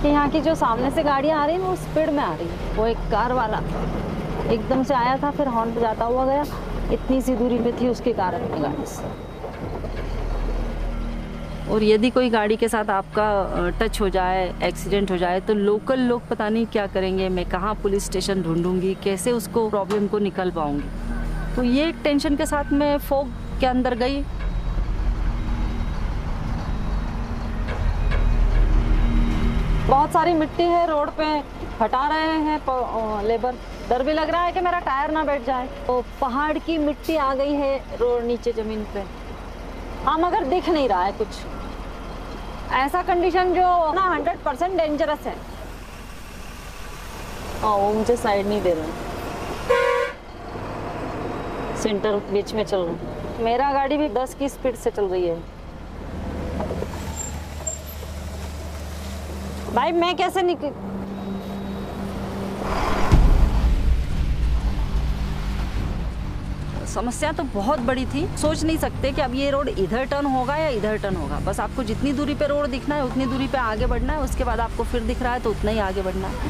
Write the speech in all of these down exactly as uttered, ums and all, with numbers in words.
कि यहाँ की जो सामने से गाड़ियाँ आ रही हैं वो स्पीड में आ रही है। वो एक कार वाला एकदम से आया था, फिर हॉर्न बजाता हुआ गया, इतनी सी दूरी पे थी उसके कारण में गाड़ी से। और यदि कोई गाड़ी के साथ आपका टच हो जाए, एक्सीडेंट हो जाए, तो लोकल लोग पता नहीं क्या करेंगे, मैं कहाँ पुलिस स्टेशन ढूंढूंगी, कैसे उसको प्रॉब्लम को निकल पाऊंगी। तो ये एक टेंशन के साथ मैं फॉग के अंदर गई। बहुत सारी मिट्टी है रोड पे, हटा रहे हैं लेबर। डर भी लग रहा है कि मेरा टायर ना बैठ जाए। तो पहाड़ की मिट्टी आ गई है रोड नीचे जमीन पे। हाँ, मगर दिख नहीं रहा है कुछ। ऐसा कंडीशन जो ना हंड्रेड परसेंट डेंजरस है। हाँ, वो मुझे साइड नहीं दे रहा, सेंटर बीच में चल रहा। मेरा गाड़ी भी दस की स्पीड से चल रही है। भाई मैं कैसे निकल, समस्या तो बहुत बड़ी थी। सोच नहीं सकते कि अब ये रोड इधर टर्न होगा या इधर टर्न होगा। बस आपको जितनी दूरी पे रोड दिखना है उतनी दूरी पे आगे बढ़ना है, उसके बाद आपको फिर दिख रहा है तो उतना ही आगे बढ़ना है।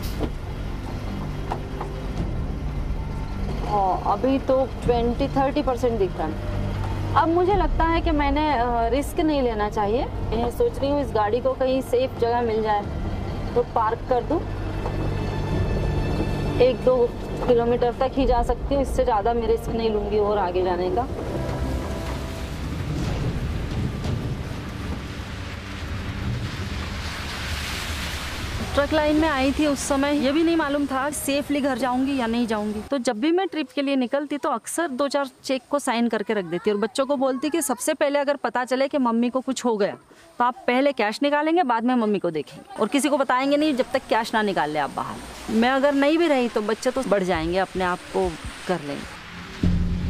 और अभी तो ट्वेंटी थर्टी परसेंट दिख रहा है। अब मुझे लगता है कि मैंने रिस्क नहीं लेना चाहिए। मैं सोच रही हूँ इस गाड़ी को कहीं सेफ जगह मिल जाए तो पार्क कर दूँ। एक दो किलोमीटर तक ही जा सकती हूँ, इससे ज़्यादा मैं रिस्क नहीं लूँगी और आगे जाने का। ट्रक लाइन में आई थी उस समय, ये भी नहीं मालूम था सेफली घर जाऊंगी या नहीं जाऊंगी। तो जब भी मैं ट्रिप के लिए निकलती तो अक्सर दो चार चेक को साइन करके रख देती और बच्चों को बोलती कि सबसे पहले अगर पता चले कि मम्मी को कुछ हो गया तो आप पहले कैश निकालेंगे, बाद में मम्मी को देखेंगे और किसी को बताएंगे नहीं जब तक कैश ना निकाल ले आप बाहर। मैं अगर नहीं भी रही तो बच्चे तो बढ़ जाएंगे, अपने आप को कर लेंगे।